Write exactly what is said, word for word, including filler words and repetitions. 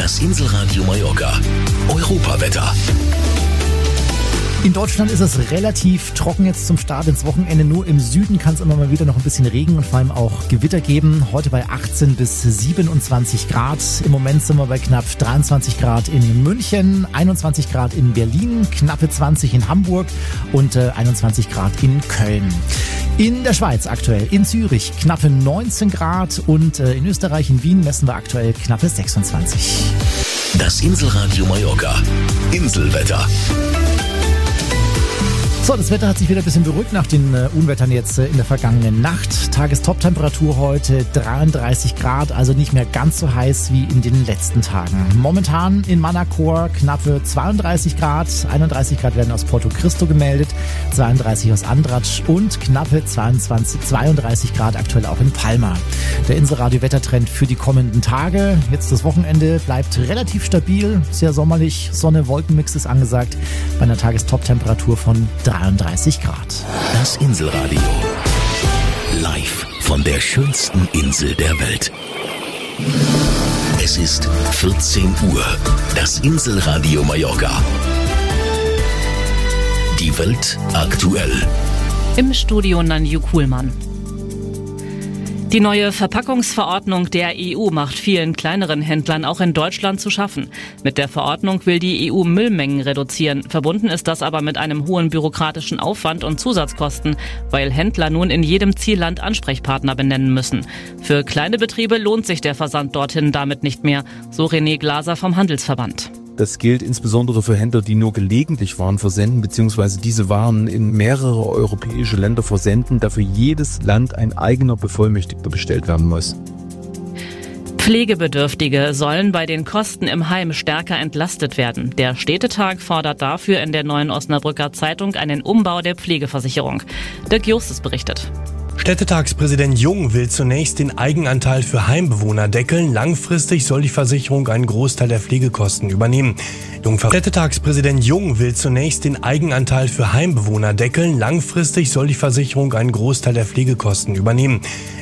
Das Inselradio Mallorca. Europawetter. In Deutschland ist es relativ trocken jetzt zum Start ins Wochenende. Nur im Süden kann es immer mal wieder noch ein bisschen Regen und vor allem auch Gewitter geben. Heute bei achtzehn bis siebenundzwanzig Grad. Im Moment sind wir bei knapp dreiundzwanzig Grad in München, einundzwanzig Grad in Berlin, knappe zwanzig in Hamburg und äh, einundzwanzig Grad in Köln. In der Schweiz aktuell, in Zürich knappe neunzehn Grad und äh, in Österreich, in Wien messen wir aktuell knappe sechsundzwanzig. Das Inselradio Mallorca. Inselwetter. So, das Wetter hat sich wieder ein bisschen beruhigt nach den äh, Unwettern jetzt äh, in der vergangenen Nacht. Tagestoptemperatur heute dreiunddreißig Grad, also nicht mehr ganz so heiß wie in den letzten Tagen. Momentan in Manacor knappe zweiunddreißig Grad, einunddreißig Grad werden aus Porto Cristo gemeldet, zweiunddreißig aus Andratsch und knappe zweiundzwanzig, zweiunddreißig Grad aktuell auch in Palma. Der Inselradio-Wettertrend für die kommenden Tage. Jetzt das Wochenende bleibt relativ stabil, sehr sommerlich, Sonne-Wolkenmix ist angesagt bei einer Tagestoptemperatur von dreiunddreißig Grad. Das Inselradio. Live von der schönsten Insel der Welt. Es ist vierzehn Uhr. Das Inselradio Mallorca. Die Welt aktuell. Im Studio Nanju Kuhlmann. Die neue Verpackungsverordnung der E U macht vielen kleineren Händlern auch in Deutschland zu schaffen. Mit der Verordnung will die E U Müllmengen reduzieren. Verbunden ist das aber mit einem hohen bürokratischen Aufwand und Zusatzkosten, weil Händler nun in jedem Zielland Ansprechpartner benennen müssen. Für kleine Betriebe lohnt sich der Versand dorthin damit nicht mehr, so René Glaser vom Handelsverband. Das gilt insbesondere für Händler, die nur gelegentlich Waren versenden, beziehungsweise diese Waren in mehrere europäische Länder versenden, da für jedes Land ein eigener Bevollmächtigter bestellt werden muss. Pflegebedürftige sollen bei den Kosten im Heim stärker entlastet werden. Der Städtetag fordert dafür in der Neuen Osnabrücker Zeitung einen Umbau der Pflegeversicherung. Dirk Justus berichtet. Städtetagspräsident Jung will zunächst den Eigenanteil für Heimbewohner deckeln. Langfristig soll die Versicherung einen Großteil der Pflegekosten übernehmen. Jung Städtetagspräsident Jung will zunächst den Eigenanteil für Heimbewohner deckeln. Langfristig soll die Versicherung einen Großteil der Pflegekosten übernehmen.